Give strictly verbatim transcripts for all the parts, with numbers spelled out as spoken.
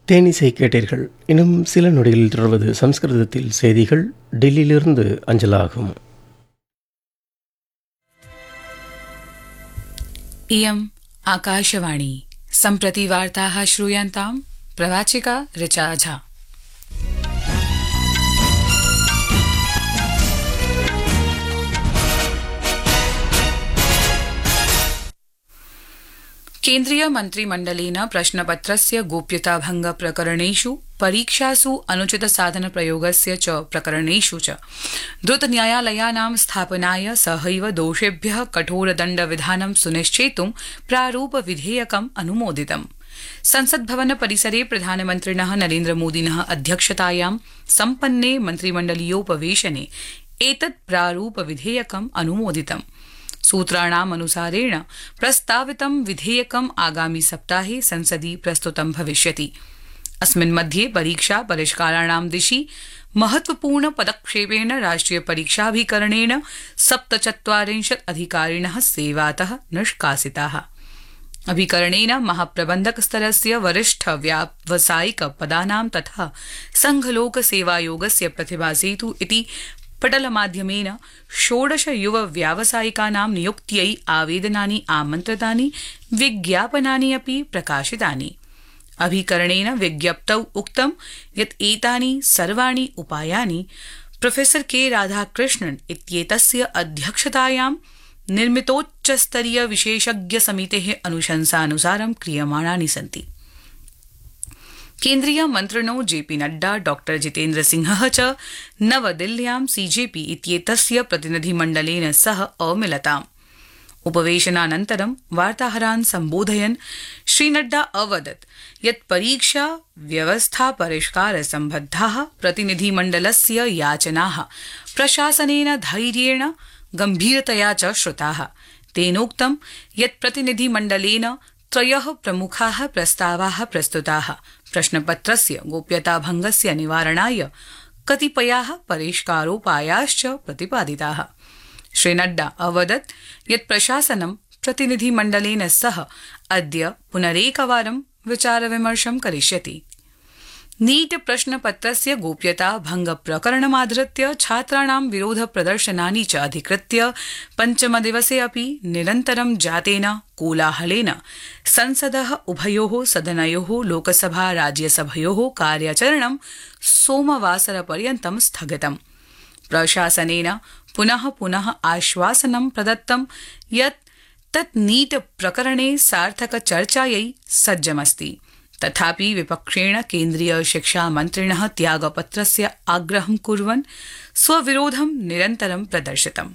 தேனிசை கேட்டீர்கள். இன்னும் சில நொடிகளில் தொடர்வது சம்ஸ்கிருதத்தில் செய்திகள் டெல்லியிலிருந்து அஞ்சலாகும். इयम् आकाशवाणी सम्प्रति वार्ताः श्रूयन्ताम् प्रवाचिका ऋचा झा। केन्द्रीय मन्त्रिमण्डलेन प्रश्नपत्रस्य गोप्यताभंग प्रकरणेषु परीक्षासु अनुचित साधन प्रयोगस्य च प्रकरणेषु च द्रुत न्यायालयानां स्थापनाय सहैव दोषेभ्यः कठोरदण्डविधानं सुनिश्चेतुं प्रारूप विधेयकम् अनुमोदितम्। संसद्भवन परिसरे प्रधानमन्त्रिणः नरेन्द्रमोदिनः अध्यक्षतायां सम्पन्ने मन्त्रिमण्डलीयोपवेशने एतत् प्रारूप विधेयकम् अनुमोदितम्। सूत्राणाम् अनुसारेण प्रस्तावितं विधेयकम् आगामि सप्ताहे संसदि प्रस्तुतं भविष्यति। अस्मिन् मध्ये परीक्षा परिष्काराणां दिशि महत्वपूर्ण पदक्षेपेण राष्ट्रिय परीक्षाभिकरणेन सप्तचत्वारिंशत् अधिकारिणः सेवातः निष्कासिताः। अभिकरणेन महाप्रबन्धक स्तरस्य वरिष्ठ व्यावसायिक पदानां तथा संघलोक सेवायोगस्य प्रतिभासेतु इति पटलमाध्यमेन षोडश युव व्यावसायिकानां नियुक्त्यै आवेदनानि आमन्त्रितानि, विज्ञापनानि अपि प्रकाशितानि। अभिकरणेन विज्ञप्तौ उक्तं यत् एतानि सर्वाणि उपायानि प्रोफेसर के राधाकृष्णन् इत्येतस्य अध्यक्षतायां निर्मितोच्चस्तरीय विशेषज्ञ समितेः अनुशंसानुसारं क्रियमाणानि सन्ति। केन्द्रीय मन्त्रिणो जेपी नड्डा, डॉक्टर जितेन्द्र सिंहः च नवदिल्ल्यां सीजेपी इत्येतस्य प्रतिनिधिमण्डलेन सह अमिलताम्। उपवेशनानन्तरं वार्ताहरान् सम्बोधयन् श्रीनड्डा अवदत् यत् परीक्षा व्यवस्था परिष्कार सम्बद्धाः प्रतिनिधिमण्डलस्य याचनाः प्रशासनेन धैर्येण गम्भीरतया च श्रुताः। तेनोक्तं यत् प्रतिनिधिमण्डलेन त्रयः प्रमुखाः प्रस्तावाः प्रस्तुताः। प्रश्नपत्रस्य गोप्यताभंगस्य निवारणाय कतिपयाः परिष्कारोपायाश्च प्रतिपादिताः। श्रीनड्डा अवदत् यत् प्रशासनं प्रतिनिधिमण्डलेन सह अद्य पुनरेकवारं विचारविमर्शं करिष्यति। नीट प्रश्नपत्रस्य गोप्यता भंग प्रकरणमाधृत्य छात्राणां विरोध प्रदर्शनानि च अधिकृत्य पञ्चमदिवसे अपि निरन्तरं जातेन कोलाहलेन संसदः उभयोः सदनयोः लोकसभा राज्यसभयोः कार्याचरणं सोमवासरपर्यन्तं स्थगितम्। प्रशासनेन पुनः पुनः आश्वासनं प्रदत्तं यत् तत् नीट प्रकरणे सार्थक चर्चायै सज्जमस्ति। तथापि विपक्षेण केन्द्रीय शिक्षा मन्त्रिणः त्यागपत्रस्य आग्रहं कुर्वन् स्वविरोधं निरन्तरं प्रदर्शितम्।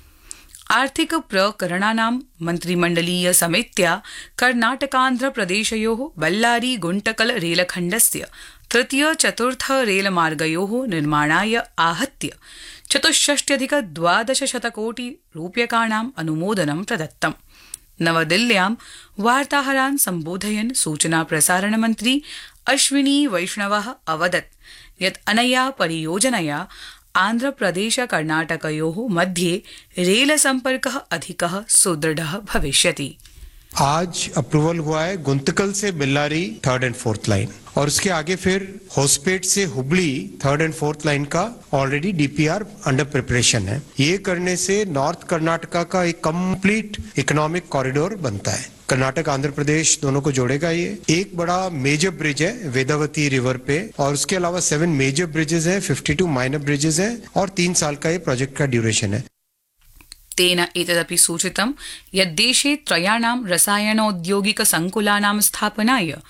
आर्थिक प्रकरणानां मन्त्रिमण्डलीय समित्या कर्णाटकान्ध्रप्रदेशयोः बल्लारी गुण्टकल रेलखण्डस्य तृतीय चतुर्थ रेलमार्गयोः निर्माणाय आहत्य चतुष्षष्ट्यधिक द्वादशशतकोटि रूप्यकाणाम् अनुमोदनं प्रदत्तम्। नवदिल्ल्यां वार्ताहरान् सम्बोधयन् सूचना प्रसारण मन्त्री अश्विनी वैष्णवः अवदत् यत् अनया परियोजनया आन्ध्रप्रदेश कर्णाटकयोः मध्ये रेल संपर्कः अधिकः सुदृढ़ः भविष्यति। आज अप्रूवल हुआ है गुंतकल से Bellary third and fourth line, और उसके आगे फिर होसपेट से Hubli third and fourth line का ऑलरेडी डीपीआर अंडर प्रिपरेशन है। ये करने से नॉर्थ कर्नाटका का एक कंप्लीट इकोनॉमिक कॉरिडोर बनता है। कर्नाटक आंध्र प्रदेश दोनों को जोड़ेगा। ये एक बड़ा मेजर ब्रिज है वेदावती रिवर पे, और उसके अलावा सेवन मेजर ब्रिजेस हैं, फिफ्टी टू माइनर ब्रिजेस हैं, और तीन साल का ये प्रोजेक्ट का ड्यूरेशन है। तेन एतदपि सूचितं यत् देशे त्रयाणां रसायनौद्योगिक संकुलानां स्थापनाय